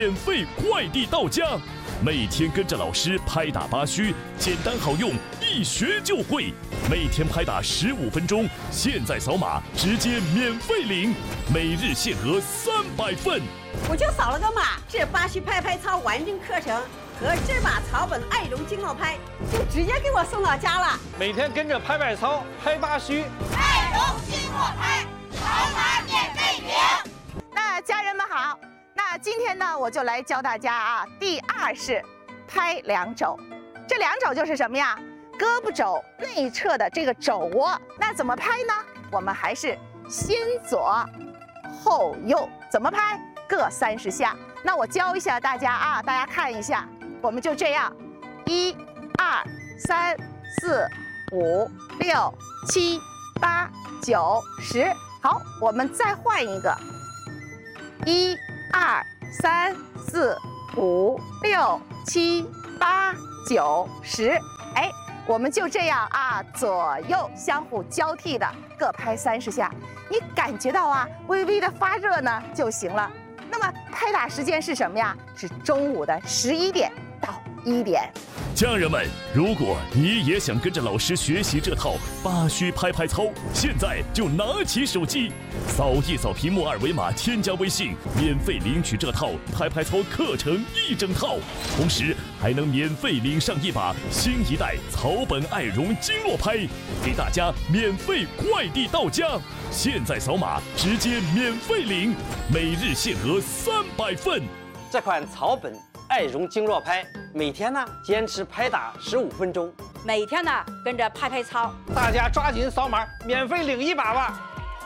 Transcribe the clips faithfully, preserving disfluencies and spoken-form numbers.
免费快递到家，每天跟着老师拍打八虚，简单好用，一学就会。每天拍打十五分钟，现在扫码直接免费领，每日限额三百份。 我就扫了个码，这八虚拍拍操完整课程和这把草本爱绒经络拍就直接给我送到家了。 每天跟着拍拍操，拍八虚， 爱绒经络拍，扫码免费领。 那家人们好。那今天呢，我就来教大家啊，第二式拍两肘。这两肘就是什么呀？胳膊肘内侧的这个肘窝。那怎么拍呢？我们还是先左后右，怎么拍？各三十下。那我教一下大家啊，大家看一下，我们就这样，一、二、三、四、五、六、七、八、九、十。好，我们再换一个，一。二三四五六七八九十，哎，我们就这样啊，左右相互交替的各拍三十下，你感觉到啊，微微的发热呢就行了。那么拍打时间是什么呀？是中午的十一点到一点。 家人们，如果你也想跟着老师学习这套八虚拍拍操，现在就拿起手机，扫一扫屏幕二维码，添加微信，免费领取这套拍拍操课程一整套，同时还能免费领上一把新一代草本爱绒经络拍，给大家免费快递到家。现在扫码直接免费领，每日限额三百份。 这款草本爱绒经络拍，每天呢坚持拍打十五分钟， 每天呢跟着拍拍操， 大家抓紧扫码，免费领一把吧。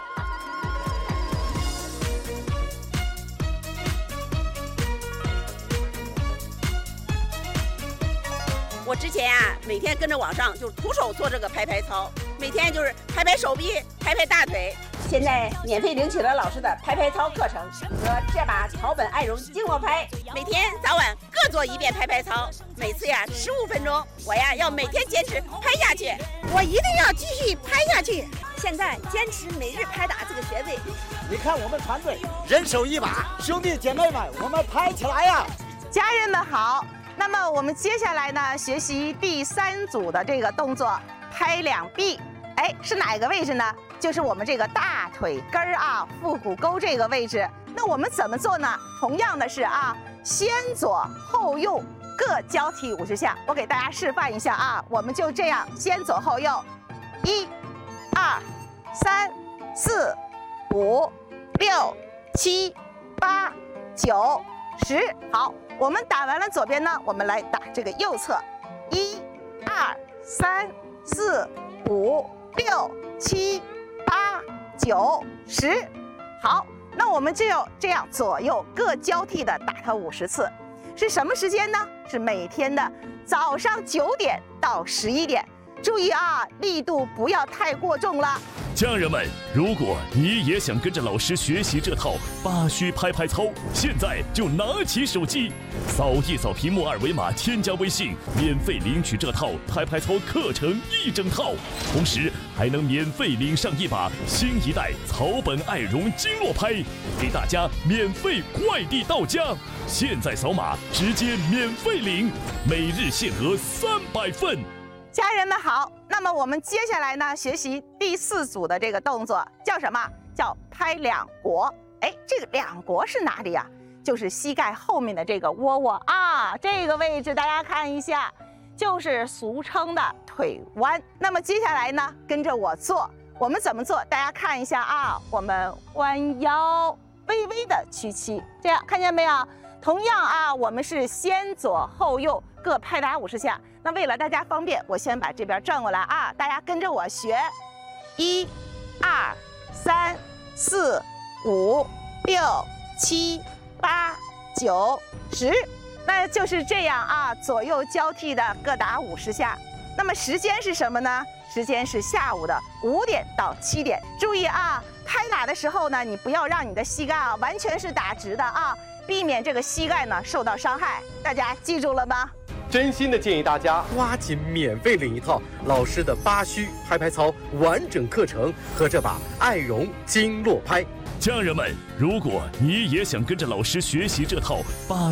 我之前啊，每天跟着网上就是徒手做这个拍拍操，每天就是拍拍手臂、拍拍大腿。现在免费领取了老师的拍拍操课程和这把草本爱绒经络拍，每天早晚各做一遍拍拍操，每次呀十五分钟。我呀要每天坚持拍下去，我一定要继续拍下去。现在坚持每日拍打这个穴位。 你看我们团队人手一把，兄弟姐妹们，我们拍起来呀！ 家人们好。那么我们接下来呢，学习第三组的这个动作，拍两臂。哎，是哪个位置呢？就是我们这个大腿根儿啊，腹股沟这个位置。那我们怎么做呢？同样的是啊，先左后右各交替五十下。我给大家示范一下啊，我们就这样，先左后右，一、二、三、四、五、六、七、八、九、十。好，我们打完了左边呢，我们来打这个右侧，一、二、三、四、五、六、七、八、九、十。好，那我们就要这样左右各交替的打它五十次。是什么时间呢？是每天的早上九点到十一点。注意啊，力度不要太过重了。 家人们，如果你也想跟着老师学习这套八虚拍拍操，现在就拿起手机，扫一扫屏幕二维码，添加微信，免费领取这套拍拍操课程一整套，同时还能免费领上一把新一代草本爱绒经络拍，给大家免费快递到家。现在扫码直接免费领，每日限额三百份。 家人们好，那么我们接下来呢，学习第四组的这个动作叫什么？叫拍两国。哎，这个两国是哪里呀？就是膝盖后面的这个窝窝啊，这个位置大家看一下，就是俗称的腿弯。那么接下来呢，跟着我做，我们怎么做？大家看一下啊，我们弯腰，微微的屈膝，这样看见没有？同样啊，我们是先左后右各拍打五十下。那为了大家方便，我先把这边转过来啊，大家跟着我学，一、二、三、四、五、六、七、八、九、十，那就是这样啊，左右交替的各打五十下。那么时间是什么呢？时间是下午的五点到七点。注意啊，拍打的时候呢，你不要让你的膝盖啊完全是打直的啊，避免这个膝盖呢受到伤害。大家记住了吗？ 真心的建议大家抓紧免费领一套老师的八虚拍拍操完整课程和这把爱绒经络拍。 家人们，如果你也想跟着老师学习这套八